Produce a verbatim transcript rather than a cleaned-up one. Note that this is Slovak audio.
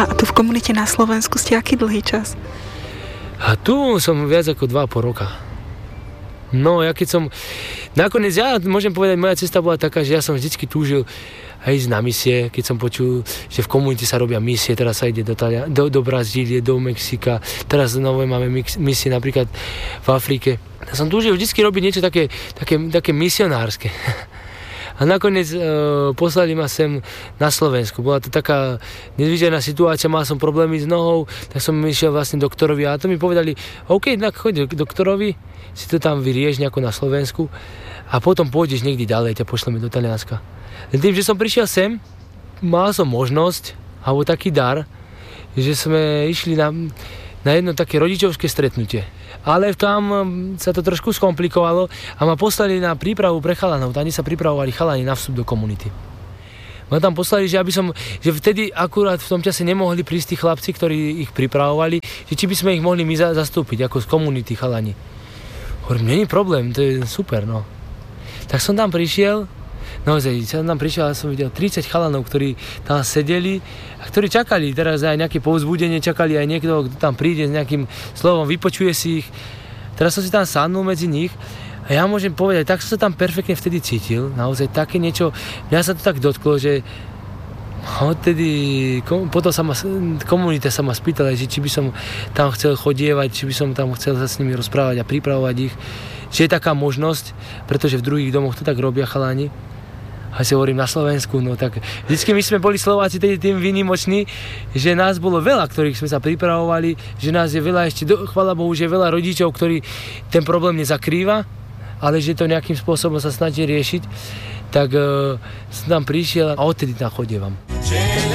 A tu v komunite na Slovensku ste aký dlhý čas? A tu som viac ako dva a pol roka. No, ja keď som... Nakoniec, ja môžem povedať, moja cesta bola taká, že ja som vždycky túžil aj ísť na misie, keď som počul, že v komunite sa robia misie, teraz sa ide do, Talia, do, do Brazílie, do Mexika, teraz znovu máme misie napríklad v Afrike. Ja som túžil vždycky robiť niečo také, také, také misionárske. A nakoniec e, poslali ma sem na Slovensku. Bola to taká nezvyčajná situácia, mal som problémy s nohou, tak som išiel vlastne doktorovi a to mi povedali, OK, tak choď k doktorovi, si to tam vyrieš nejako na Slovensku a potom pôjdeš niekde ďalej, ťa pošleme do Talianska. Len tým, že som prišiel sem, mal som možnosť, alebo taký dar, že sme išli na, na jedno také rodičovské stretnutie. Ale tam sa to trošku skomplikovalo a ma poslali na prípravu pre chalanov. Tam sa pripravovali chalani na vstup do komunity. Ma tam poslali, že aby som, že vtedy akurát v tom čase nemohli prísť tí chlapci, ktorí ich pripravovali, že či by sme ich mohli my zastúpiť ako z komunity chalani. Hovorím, není problém, to je super, no. Tak som tam prišiel, naozaj, som tam prišiel a som videl tridsať chalanov, ktorí tam sedeli a ktorí čakali teraz aj nejaké povzbudenie, čakali aj niekto, kto tam príde s nejakým slovom, vypočuje si ich. Teraz som si tam sadnul medzi nich a ja môžem povedať, tak som sa tam perfektne vtedy cítil, naozaj také niečo, mňa sa to tak dotklo, že odtedy, potom sa ma, komunita sa ma spýtala, že či by som tam chcel chodievať, či by som tam chcel sa s nimi rozprávať a pripravovať ich, že je taká možnosť, pretože v druhých domoch to tak robia chalani. A si hovorím na Slovensku, no tak vždycky my sme boli Slováci tým výnimoční, že nás bolo veľa, ktorých sme sa pripravovali, že nás je veľa ešte, chvála Bohu, že je veľa rodičov, ktorí ten problém nezakrýva, ale že to nejakým spôsobom sa snaží riešiť, tak uh, som tam prišiel a odtedy tam chodievam.